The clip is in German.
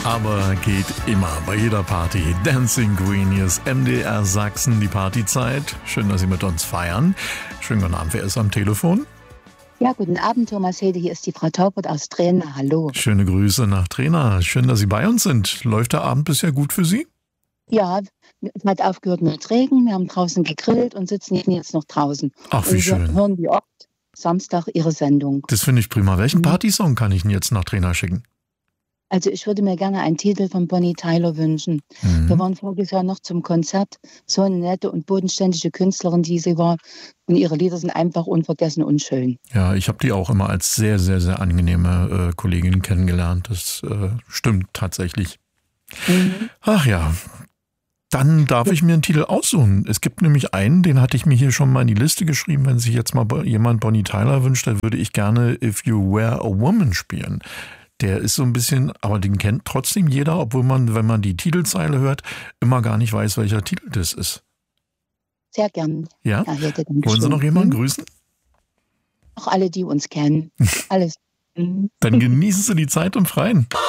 aber geht immer bei jeder Party. Dancing Queen, hier ist MDR Sachsen, die Partyzeit. Schön, dass Sie mit uns feiern. Schönen guten Abend, wer ist am Telefon? Ja, guten Abend, Thomas Hede, hier ist die Frau Taubert aus Trena. Hallo. Schöne Grüße nach Trena. Schön, dass Sie bei uns sind. Läuft der Abend bisher gut für Sie? Ja, es hat aufgehört mit Regen. Wir haben draußen gegrillt und sitzen jetzt noch draußen. Ach, wie und wir schön. hören wie oft Samstag Ihre Sendung. Das finde ich prima. Welchen Partysong kann ich Ihnen jetzt nach Trena schicken? Also ich würde mir gerne einen Titel von Bonnie Tyler wünschen. Wir waren voriges Jahr noch zum Konzert. So eine nette und bodenständige Künstlerin, die sie war. Und ihre Lieder sind einfach unvergessen und schön. Ja, ich habe die auch immer als sehr, sehr, sehr angenehme Kollegin kennengelernt. Das stimmt tatsächlich. Ach ja, dann darf ich mir einen Titel aussuchen. Es gibt nämlich einen, den hatte ich mir hier schon mal in die Liste geschrieben. Wenn sich jetzt mal jemand Bonnie Tyler wünscht, dann würde ich gerne If You Were a Woman spielen. Der ist so ein bisschen, aber den kennt trotzdem jeder, obwohl man, wenn man die Titelzeile hört, immer gar nicht weiß, welcher Titel das ist. Sehr gern. Ja? Wollen Wollen Sie noch jemanden grüßen? Auch alle, die uns kennen. Alles. Dann genießen Sie die Zeit im Freien.